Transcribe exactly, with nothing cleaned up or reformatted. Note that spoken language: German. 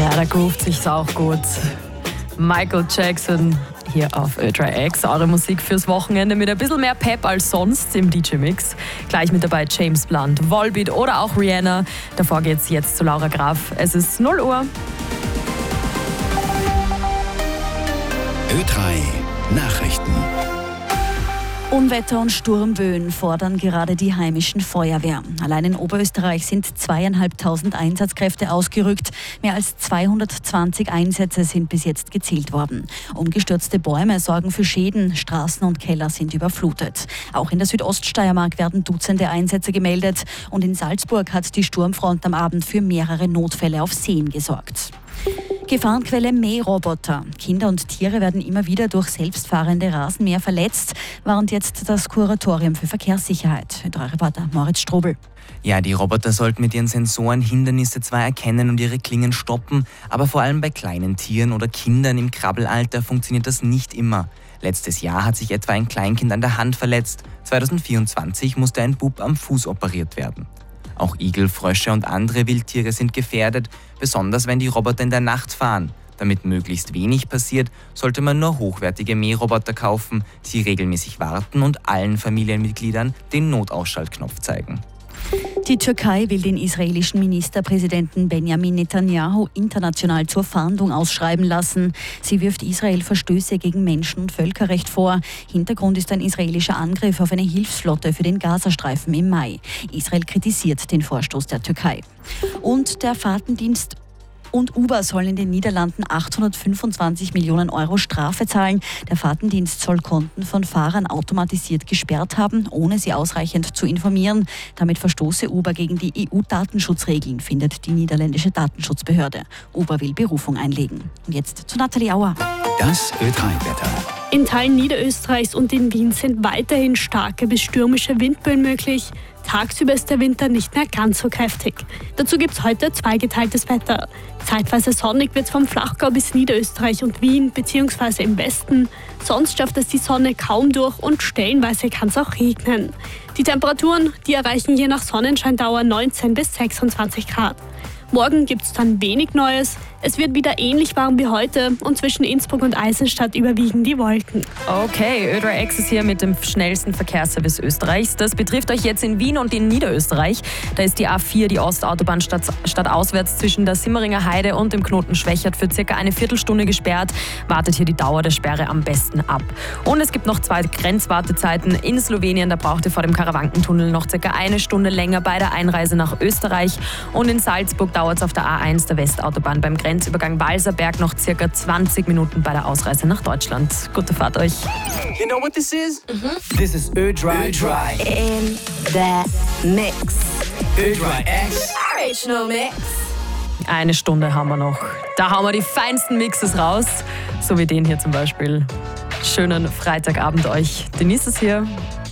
Ja, da groovt sich's auch gut. Michael Jackson hier auf Ö drei X. Eure Musik fürs Wochenende mit ein bisschen mehr Pep als sonst im D J-Mix. Gleich mit dabei James Blunt, Volbeat oder auch Rihanna. Davor geht's jetzt zu Laura Graf. Es ist null Uhr. Ö drei Nachrichten. Unwetter und Sturmböen fordern gerade die heimischen Feuerwehr. Allein in Oberösterreich sind zweieinhalbtausend Einsatzkräfte ausgerückt. Mehr als zweihundertzwanzig Einsätze sind bis jetzt gezählt worden. Umgestürzte Bäume sorgen für Schäden, Straßen und Keller sind überflutet. Auch in der Südoststeiermark werden Dutzende Einsätze gemeldet. Und in Salzburg hat die Sturmfront am Abend für mehrere Notfälle auf Seen gesorgt. Gefahrenquelle Mähroboter. Kinder und Tiere werden immer wieder durch selbstfahrende Rasenmäher verletzt, warnt jetzt das Kuratorium für Verkehrssicherheit. Ö drei Reporter Moritz Strobel. Ja, die Roboter sollten mit ihren Sensoren Hindernisse zwar erkennen und ihre Klingen stoppen, aber vor allem bei kleinen Tieren oder Kindern im Krabbelalter funktioniert das nicht immer. Letztes Jahr hat sich etwa ein Kleinkind an der Hand verletzt. zweitausendvierundzwanzig musste ein Bub am Fuß operiert werden. Auch Igel, Frösche und andere Wildtiere sind gefährdet, besonders wenn die Roboter in der Nacht fahren. Damit möglichst wenig passiert, sollte man nur hochwertige Mähroboter kaufen, sie regelmäßig warten und allen Familienmitgliedern den Notausschaltknopf zeigen. Die Türkei will den israelischen Ministerpräsidenten Benjamin Netanyahu international zur Fahndung ausschreiben lassen. Sie wirft Israel Verstöße gegen Menschen- und Völkerrecht vor. Hintergrund ist ein israelischer Angriff auf eine Hilfsflotte für den Gazastreifen im Mai. Israel kritisiert den Vorstoß der Türkei. Und der Fahrtendienst und Uber sollen in den Niederlanden achthundertfünfundzwanzig Millionen Euro Strafe zahlen. Der Fahrtendienst soll Konten von Fahrern automatisiert gesperrt haben, ohne sie ausreichend zu informieren. Damit verstoße Uber gegen die E U-Datenschutzregeln, findet die niederländische Datenschutzbehörde. Uber will Berufung einlegen. Und jetzt zu Nathalie Auer. Das Ö drei Wetter. In Teilen Niederösterreichs und in Wien sind weiterhin starke bis stürmische Windböen möglich. Tagsüber ist der Winter nicht mehr ganz so kräftig. Dazu gibt es heute zweigeteiltes Wetter. Zeitweise sonnig wird es vom Flachgau bis Niederösterreich und Wien bzw. im Westen. Sonst schafft es die Sonne kaum durch und stellenweise kann es auch regnen. Die Temperaturen, die erreichen je nach Sonnenscheindauer neunzehn bis sechsundzwanzig Grad. Morgen gibt es dann wenig Neues. Es wird wieder ähnlich warm wie heute und zwischen Innsbruck und Eisenstadt überwiegen die Wolken. Okay, Ö drei X ist hier mit dem schnellsten Verkehrsservice Österreichs. Das betrifft euch jetzt in Wien und in Niederösterreich. Da ist die A vier, die Ostautobahn stadt, stadtauswärts zwischen der Simmeringer Heide und dem Knoten Schwächert für circa eine Viertelstunde gesperrt. Wartet hier die Dauer der Sperre am besten ab. Und es gibt noch zwei Grenzwartezeiten. In Slowenien, da braucht ihr vor dem Karawankentunnel noch circa eine Stunde länger bei der Einreise nach Österreich. Und in Salzburg dauert es auf der A eins der Westautobahn beim Grenzübergang Walserberg noch circa zwanzig Minuten bei der Ausreise nach Deutschland. Gute Fahrt euch. You know what this is? Mm-hmm. This is Ö drei. Ö drei. In the mix. Ö drei X. Original Mix. Eine Stunde haben wir noch. Da hauen wir die feinsten Mixes raus. So wie den hier zum Beispiel. Schönen Freitagabend euch. Denise ist hier.